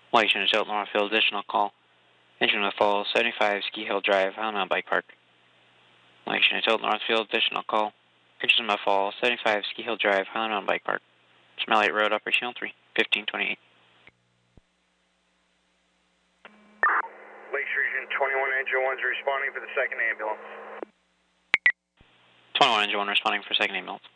White Unit Tilt Northfield, additional call. Engine with fall 75 Ski Hill Drive, Highland Bike Park. White Unit Tilt Northfield, additional call. Engine with fall 75 Ski Hill Drive, Highland Bike Park. Smalley Road, Upper Channel 3, 1528. Lakes Region 21 Engine 1's responding for the second ambulance. 21 Engine 1 responding for second ambulance.